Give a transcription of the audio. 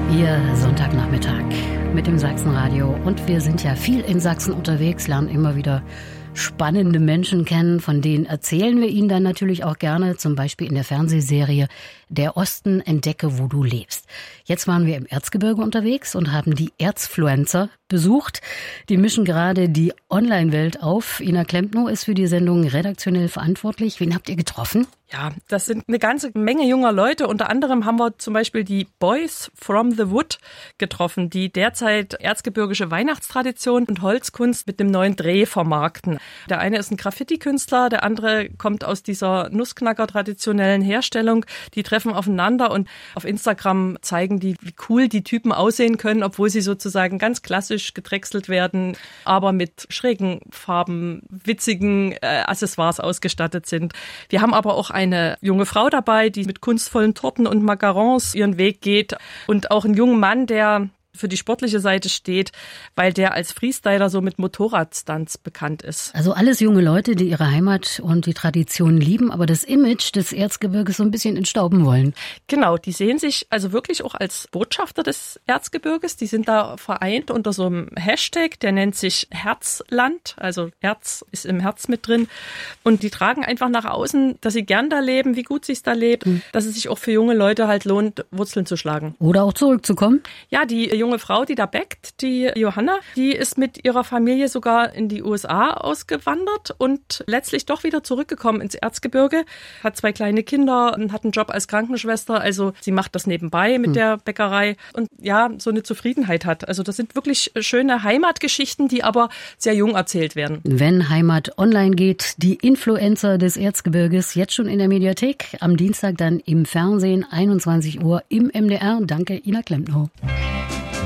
Ihr Sonntagnachmittag mit dem Sachsenradio. Und wir sind ja viel in Sachsen unterwegs, lernen immer wieder spannende Menschen kennen. Von denen erzählen wir Ihnen dann natürlich auch gerne, zum Beispiel in der Fernsehserie Der Osten, entdecke, wo du lebst. Jetzt waren wir im Erzgebirge unterwegs und haben die Erzfluencer besucht. Die mischen gerade die Online-Welt auf. Ina Klempnow ist für die Sendung redaktionell verantwortlich. Wen habt ihr getroffen? Ja, das sind eine ganze Menge junger Leute. Unter anderem haben wir zum Beispiel die Boys from the Wood getroffen, die derzeit erzgebirgische Weihnachtstradition und Holzkunst mit einem neuen Dreh vermarkten. Der eine ist ein Graffiti-Künstler, der andere kommt aus dieser Nussknacker-traditionellen Herstellung. Die treffen aufeinander und auf Instagram zeigen die, wie cool die Typen aussehen können, obwohl sie sozusagen ganz klassisch gedrechselt werden, aber mit schrägen Farben, witzigen Accessoires ausgestattet sind. Wir haben aber auch eine junge Frau dabei, die mit kunstvollen Torten und Macarons ihren Weg geht und auch einen jungen Mann, der für die sportliche Seite steht, weil der als Freestyler so mit Motorradstunts bekannt ist. Also alles junge Leute, die ihre Heimat und die Tradition lieben, aber das Image des Erzgebirges so ein bisschen entstauben wollen. Genau, die sehen sich also wirklich auch als Botschafter des Erzgebirges. Die sind da vereint unter so einem Hashtag, der nennt sich Herzland, also Erz ist im Herz mit drin. Und die tragen einfach nach außen, dass sie gern da leben, wie gut sich da lebt, dass es sich auch für junge Leute halt lohnt, Wurzeln zu schlagen. Oder auch zurückzukommen. Ja, die junge Frau, die da backt, die Johanna, die ist mit ihrer Familie sogar in die USA ausgewandert und letztlich doch wieder zurückgekommen ins Erzgebirge, hat 2 kleine Kinder und hat einen Job als Krankenschwester, also sie macht das nebenbei mit der Bäckerei und ja, so eine Zufriedenheit hat. Also das sind wirklich schöne Heimatgeschichten, die aber sehr jung erzählt werden. Wenn Heimat online geht, die Influencer des Erzgebirges jetzt schon in der Mediathek, am Dienstag dann im Fernsehen, 21 Uhr im MDR. Danke, Ina Klempnow.